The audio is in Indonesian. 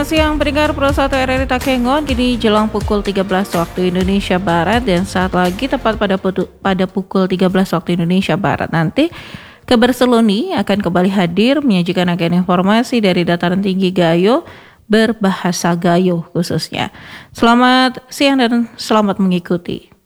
Siang pendengar Pro 1 RRI Takengon, kini jelang pukul 13 waktu Indonesia Barat dan saat lagi tepat pada pukul 13 waktu Indonesia Barat nanti Kabar Seloni akan kembali hadir menyajikan agen informasi dari dataran tinggi Gayo berbahasa Gayo khususnya. Selamat siang dan selamat mengikuti.